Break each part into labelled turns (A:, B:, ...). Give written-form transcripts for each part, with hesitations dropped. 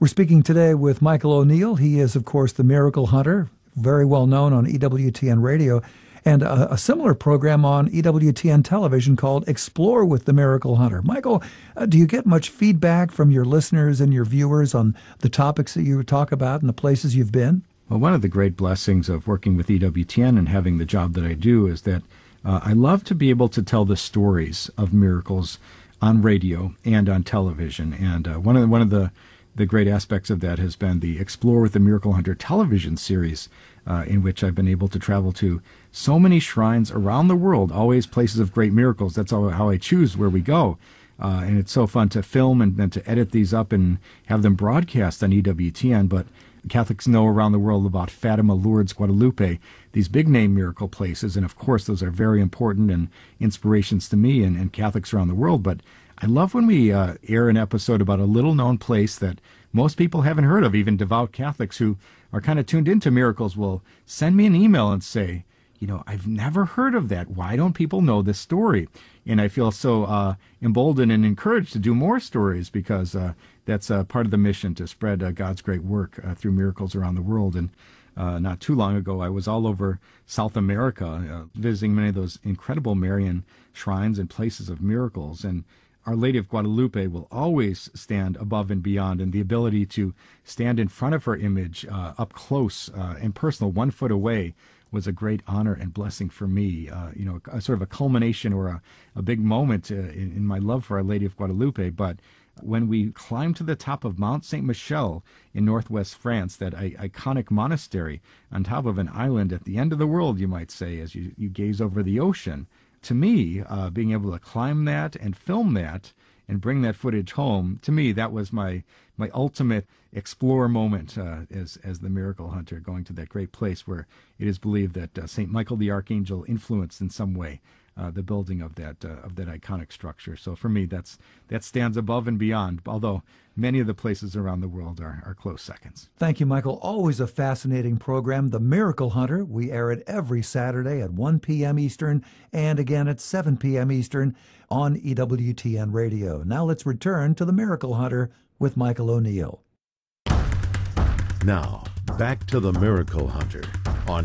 A: We're speaking today with Michael O'Neill. He is, of course, the Miracle Hunter, very well known on EWTN Radio, and a similar program on EWTN television called Explore with the Miracle Hunter. Michael, do you get much feedback from your listeners and your viewers on the topics that you talk about and the places you've been?
B: Well, one of the great blessings of working with EWTN and having the job that I do is that I love to be able to tell the stories of miracles on radio and on television. And one of the great aspects of that has been the Explore with the Miracle Hunter television series, in which I've been able to travel to so many shrines around the world, always places of great miracles. That's how I choose where we go. And it's so fun to film and then to edit these up and have them broadcast on EWTN. But Catholics know around the world about Fatima, Lourdes, Guadalupe, these big-name miracle places. And, of course, those are very important and inspirations to me and Catholics around the world. But I love when we air an episode about a little-known place that most people haven't heard of. Even devout Catholics who are kind of tuned into miracles will send me an email and say, I've never heard of that. Why don't people know this story? And I feel so emboldened and encouraged to do more stories because that's part of the mission, to spread God's great work through miracles around the world. And not too long ago, I was all over South America visiting many of those incredible Marian shrines and places of miracles. And Our Lady of Guadalupe will always stand above and beyond, and the ability to stand in front of her image up close and personal, 1 foot away, was a great honor and blessing for me. A sort of a culmination or a big moment in my love for Our Lady of Guadalupe. But when we climbed to the top of Mount Saint Michel in northwest France, that iconic monastery on top of an island at the end of the world, you might say, as you gaze over the ocean, to me, being able to climb that and film that and bring that footage home, to me, that was my ultimate explore moment as the Miracle Hunter, going to that great place where it is believed that St. Michael the Archangel influenced in some way the building of that iconic structure. So for me, that stands above and beyond, although many of the places around the world are close seconds.
A: Thank you, Michael. Always a fascinating program, The Miracle Hunter. We air it every Saturday at 1 p.m. Eastern and again at 7 p.m. Eastern on EWTN Radio. Now let's return to The Miracle Hunter with Michael O'Neill.
C: Now, back to The Miracle Hunter on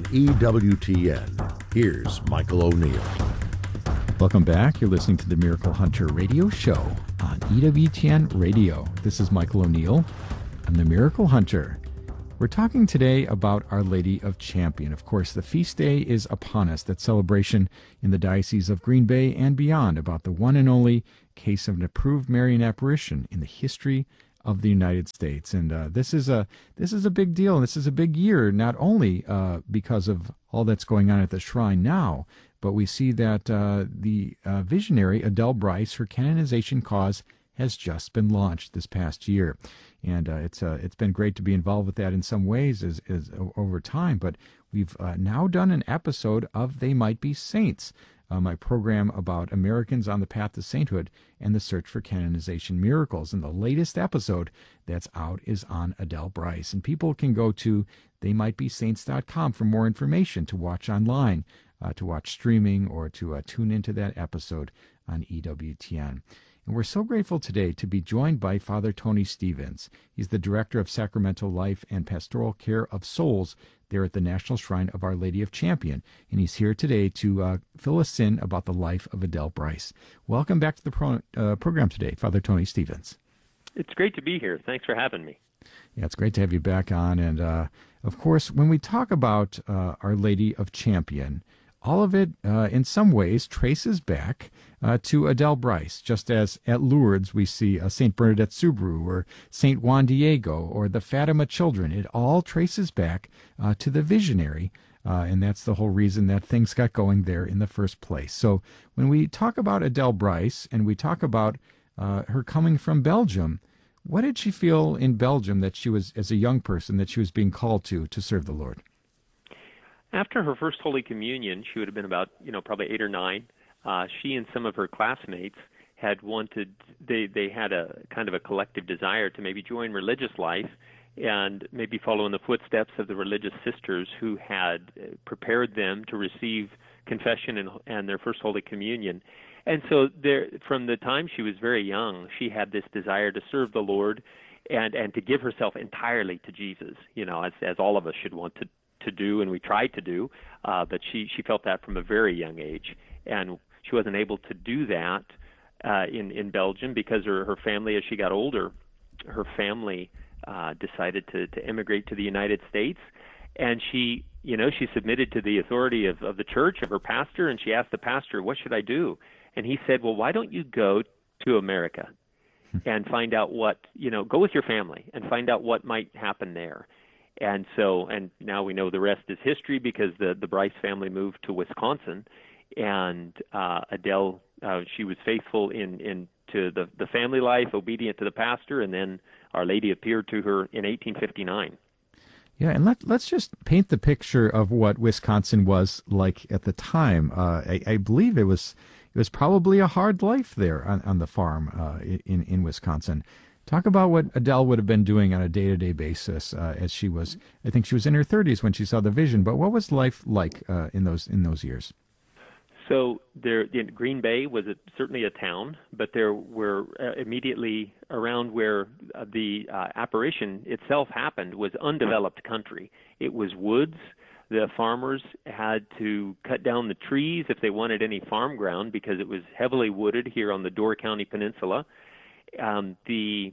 C: EWTN. Here's Michael O'Neill.
B: Welcome back. You're listening to the Miracle Hunter radio show on EWTN Radio. This is Michael O'Neill. I'm the Miracle Hunter. We're talking today about Our Lady of Champion. Of course, the feast day is upon us, that celebration in the Diocese of Green Bay and beyond about the one and only case of an approved Marian apparition in the history of the United States. And this is a big deal. This is a big year, not only because of all that's going on at the shrine now, but we see that the visionary Adele Bryce, her canonization cause has just been launched this past year. And it's been great to be involved with that in some ways as over time. But we've now done an episode of They Might Be Saints, my program about Americans on the path to sainthood and the search for canonization miracles. And the latest episode that's out is on Adele Bryce. And people can go to theymightbesaints.com for more information, to watch online, to watch streaming, or to tune into that episode on EWTN. And we're so grateful today to be joined by Father Tony Stevens. He's the Director of Sacramental Life and Pastoral Care of Souls there at the National Shrine of Our Lady of Champion. And he's here today to fill us in about the life of Adele Bryce. Welcome back to the program today, Father Tony Stevens.
D: It's great to be here. Thanks for having me.
B: Yeah, it's great to have you back on. And, of course, when we talk about Our Lady of Champion, all of it, in some ways, traces back to Adele Bryce, just as at Lourdes we see St. Bernadette Soubirous or St. Juan Diego or the Fatima children. It all traces back to the visionary, and that's the whole reason that things got going there in the first place. So when we talk about Adele Bryce and we talk about her coming from Belgium, what did she feel in Belgium that she was, as a young person, that she was being called to serve the Lord?
D: After her first Holy Communion, she would have been about, probably 8 or 9. She and some of her classmates had wanted, they had a kind of a collective desire to maybe join religious life and maybe follow in the footsteps of the religious sisters who had prepared them to receive confession and their first Holy Communion. And so there, from the time she was very young, she had this desire to serve the Lord and to give herself entirely to Jesus, as all of us should want to do, and we try to do. But she felt that from a very young age, and she wasn't able to do that in Belgium because her family, as she got older, her family decided to immigrate to the United States, and she submitted to the authority of the church, of her pastor, and she asked the pastor, "What should I do?" And he said, "Well, why don't you go to America and find out go with your family and find out what might happen there." And now we know the rest is history because the Bryce family moved to Wisconsin, and Adele, she was faithful to the family life, obedient to the pastor, and then Our Lady appeared to her in 1859.
B: Yeah, and let's just paint the picture of what Wisconsin was like at the time. I believe it was probably a hard life there on the farm in Wisconsin. Talk about what Adele would have been doing on a day-to-day basis as she was. I think she was in her 30s when she saw the vision. But what was life like in those years?
D: So Green Bay was certainly a town, but there were immediately around where the apparition itself happened was undeveloped country. It was woods. The farmers had to cut down the trees if they wanted any farm ground because it was heavily wooded here on the Door County Peninsula. There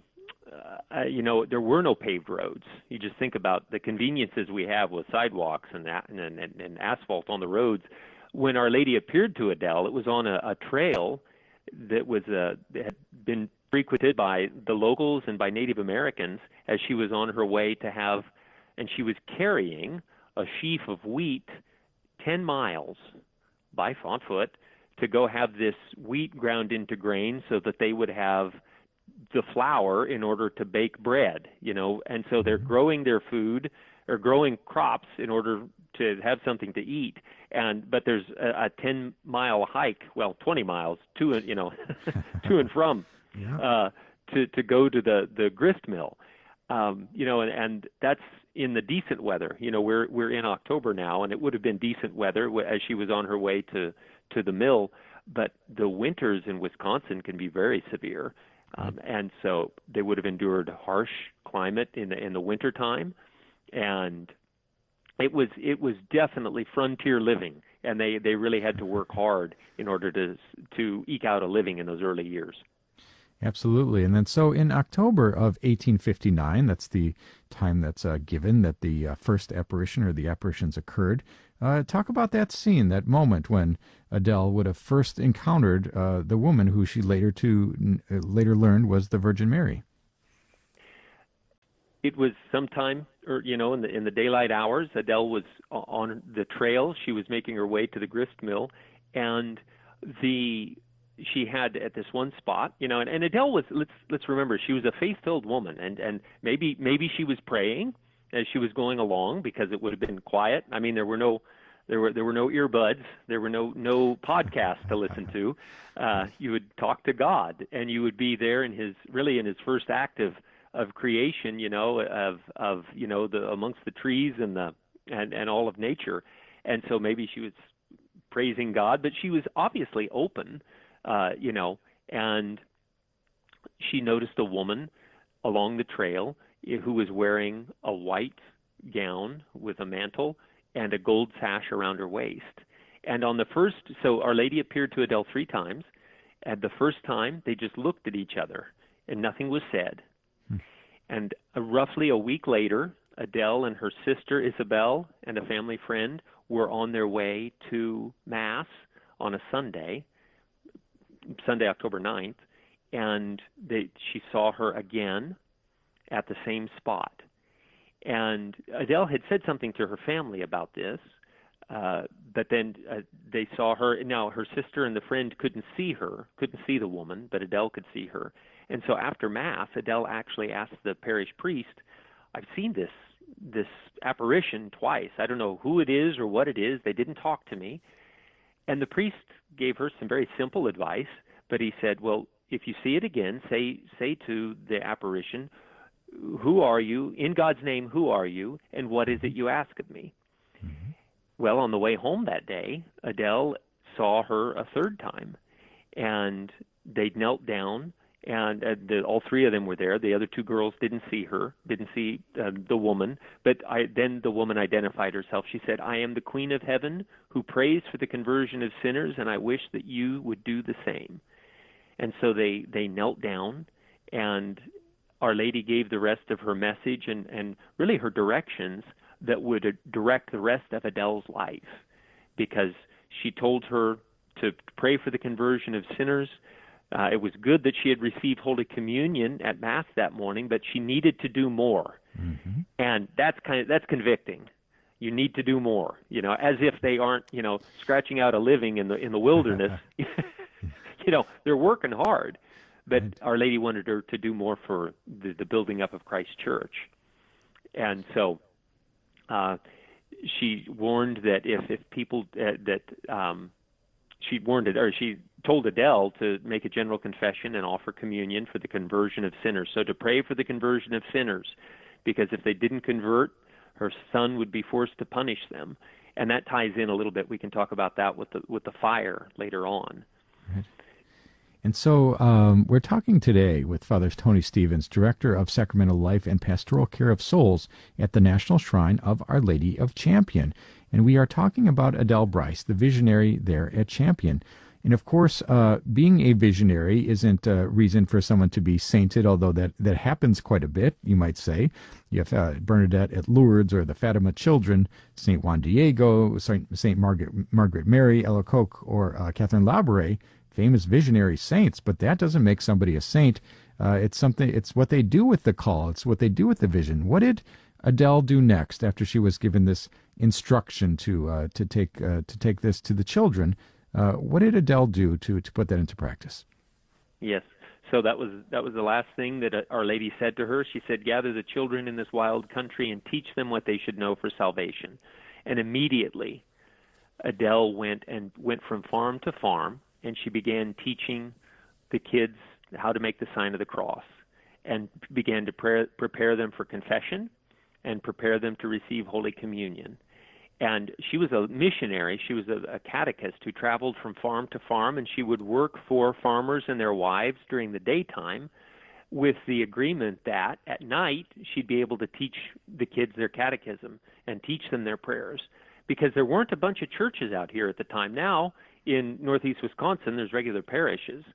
D: were no paved roads. You just think about the conveniences we have with sidewalks and asphalt on the roads. When Our Lady appeared to Adele, it was on a trail that had been frequented by the locals and by Native Americans as she was on her way and she was carrying a sheaf of wheat 10 miles on foot to go have this wheat ground into grain so that they would have the flour in order to bake bread, and so they're growing their food or growing crops in order to have something to eat. But there's a 10-mile hike, 20 miles to and from, to go to the grist mill, and that's in the decent weather. We're in October now, and it would have been decent weather as she was on her way to the mill. But the winters in Wisconsin can be very severe, and so they would have endured harsh climate in the winter time, and it was definitely frontier living, and they really had to work hard in order to eke out a living in those early years.
B: Absolutely. And then so in October of 1859, that's the time that's given that the first apparition or the apparitions occurred. Talk about that scene, that moment when Adele would have first encountered the woman who she later learned was the Virgin Mary.
D: It was sometime, in the daylight hours. Adele was on the trail. She was making her way to the grist mill, and she had at this one spot, and Adele was. Let's remember, she was a faith-filled woman, and maybe she was praying as she was going along because it would have been quiet. I mean, there were no earbuds, there were no podcasts to listen to. You would talk to God, and you would be there in his first act of creation, amongst the trees and all of nature. And so maybe she was praising God, but she was obviously open, and she noticed a woman along the trail who was wearing a white gown with a mantle and a gold sash around her waist. And so Our Lady appeared to Adele 3 times. At the first time, they just looked at each other, and nothing was said. And roughly a week later, Adele and her sister Isabel and a family friend were on their way to Mass on a Sunday, October 9th, and she saw her again at the same spot. And Adele had said something to her family about this, but then they saw her. Now, her sister and the friend couldn't see the woman, but Adele could see her. And so after Mass, Adele actually asked the parish priest, "I've seen this apparition twice. I don't know who it is or what it is. They didn't talk to me." And the priest gave her some very simple advice, but he said, "Well, if you see it again, say to the apparition, 'Who are you? In God's name, who are you? And what is it you ask of me?'" Mm-hmm. Well, on the way home that day, Adele saw her a third time. and they knelt down, and all three of them were there. The other two girls didn't see her, didn't see the woman, but then the woman identified herself. She said, "I am the Queen of Heaven who prays for the conversion of sinners, and I wish that you would do the same." And so they knelt down, and Our Lady gave the rest of her message and really her directions that would direct the rest of Adele's life, because she told her to pray for the conversion of sinners. It was good that she had received Holy Communion at Mass that morning, but she needed to do more. Mm-hmm. And that's convicting. You need to do more, as if they aren't, scratching out a living in the wilderness. They're working hard. But Our Lady wanted her to do more for the building up of Christ's church. And so she warned that if people she told Adele to make a general confession and offer communion for the conversion of sinners. So to pray for the conversion of sinners, because if they didn't convert, her son would be forced to punish them. And that ties in a little bit. We can talk about that with the fire later on.
B: Right. And so we're talking today with Father Tony Stevens, Director of Sacramental Life and Pastoral Care of Souls at the National Shrine of Our Lady of Champion. And we are talking about Adele Bryce, the visionary there at Champion. And of course, being a visionary isn't a reason for someone to be sainted, although that happens quite a bit, you might say. You have Bernadette at Lourdes, or the Fatima Children, St. Juan Diego, St. Margaret Mary, Alacoque, or Catherine Labouré, famous visionary saints, but that doesn't make somebody a saint. It's what they do with the call. It's what they do with the vision. What did Adele do next after she was given this instruction to take this to the children? What did Adele do to put that into practice?
D: Yes. So that was the last thing that Our Lady said to her. She said, "Gather the children in this wild country and teach them what they should know for salvation." And immediately, Adele went from farm to farm, and she began teaching the kids how to make the sign of the cross, and began to prepare them for confession and prepare them to receive Holy Communion. And she was a missionary. She was a catechist who traveled from farm to farm, and she would work for farmers and their wives during the daytime, with the agreement that at night she'd be able to teach the kids their catechism and teach them their prayers, because there weren't a bunch of churches out here at the time. Now, in northeast Wisconsin, there's regular parishes,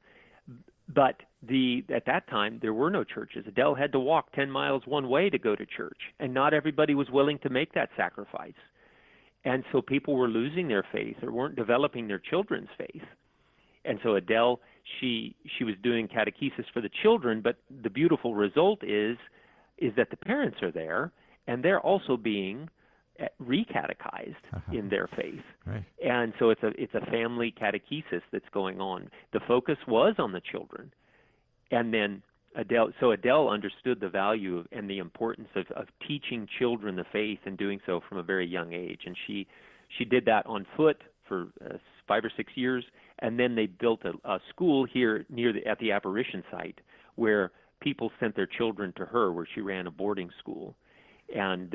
D: but at that time there were no churches. Adele had to walk 10 miles one way to go to church, and not everybody was willing to make that sacrifice. And so people were losing their faith or weren't developing their children's faith. And so Adele, she was doing catechesis for the children, but the beautiful result is that the parents are there, and they're also being recatechized in their faith. Right. And so it's a family catechesis that's going on. The focus was on the children. And then Adele understood the value and the importance of teaching children the faith, and doing so from a very young age. And she did that on foot for 5 or 6 years, and then they built a school here at the apparition site where people sent their children to her, where she ran a boarding school. And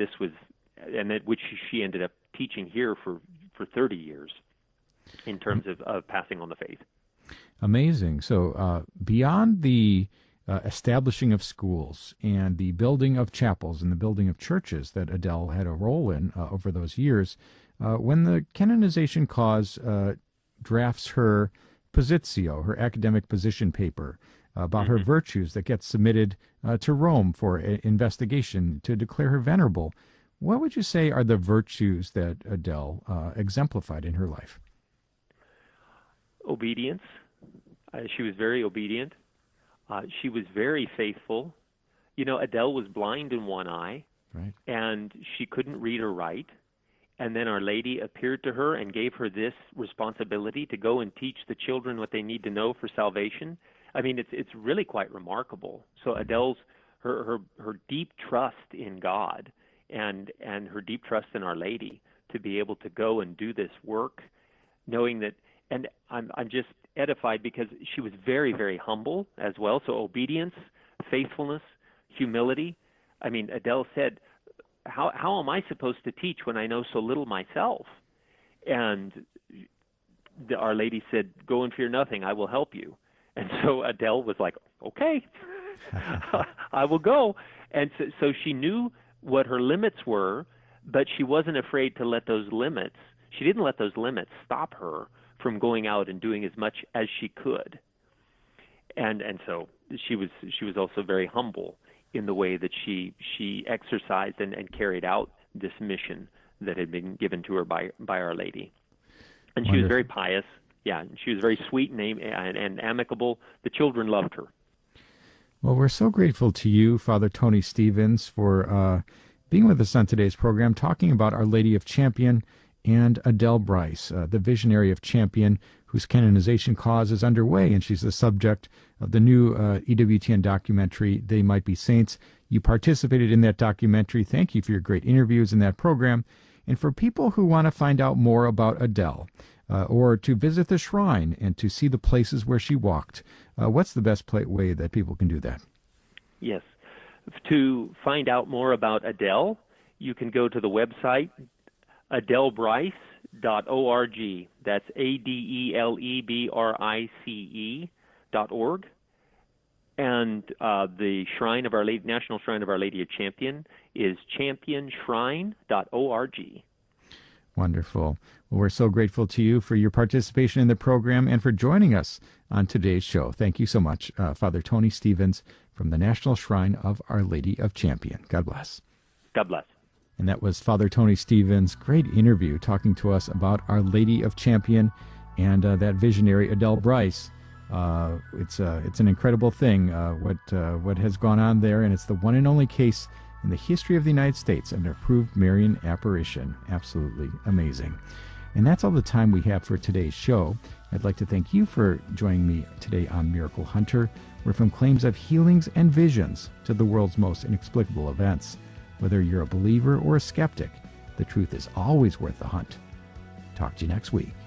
D: which she ended up teaching here for 30 years in terms of passing on the faith.
B: Amazing. So beyond the establishing of schools and the building of chapels and the building of churches that Adele had a role in over those years, when the canonization cause drafts her positio, her academic position paper, about her virtues that gets submitted to Rome for investigation to declare her venerable, what would you say are the virtues that Adele exemplified in her life?
D: Obedience. She was very obedient. She was very faithful. Adele was blind in one eye, right, and she couldn't read or write. And then Our Lady appeared to her and gave her this responsibility to go and teach the children what they need to know for salvation. I mean, it's really quite remarkable. So Adele's her deep trust in God and her deep trust in Our Lady to be able to go and do this work, knowing that. And I'm just edified because she was very, very humble as well. So obedience, faithfulness, humility. I mean, Adele said, how am I supposed to teach when I know so little myself? And Our Lady said, "Go and fear nothing. I will help you." And so Adele was like, "Okay, I will go." And so she knew what her limits were, but she wasn't afraid to let those limits. She didn't let those limits stop her from going out and doing as much as she could. And so she was also very humble in the way that she exercised and carried out this mission that had been given to her by Our Lady. And she was very pious. Yeah, she was very sweet and amicable. The children loved her.
B: Well, we're so grateful to you, Father Tony Stevens, for being with us on today's program, talking about Our Lady of Champion and Adele Bryce, the visionary of Champion, whose canonization cause is underway, and she's the subject of the new EWTN documentary, They Might Be Saints. You participated in that documentary. Thank you for your great interviews in that program. And for people who want to find out more about Adele, or to visit the shrine and to see the places where she walked, what's the best way that people can do that?
D: Yes. To find out more about Adele, you can go to the website adelebryce.org. That's ADELEBRICE.org. And the Shrine of Our Lady, National Shrine of Our Lady of Champion, is championshrine.org.
B: Wonderful. Well, we're so grateful to you for your participation in the program and for joining us on today's show. Thank you so much, Father Tony Stevens from the National Shrine of Our Lady of Champion. God bless.
D: God bless.
B: And that was Father Tony Stevens' great interview talking to us about Our Lady of Champion and that visionary Adele Bryce. It's an incredible thing what has gone on there, and it's the one and only case in the history of the United States of an approved Marian apparition. Absolutely amazing. And that's all the time we have for today's show. I'd like to thank you for joining me today on Miracle Hunter, where from claims of healings and visions to the world's most inexplicable events, whether you're a believer or a skeptic, the truth is always worth the hunt. Talk to you next week.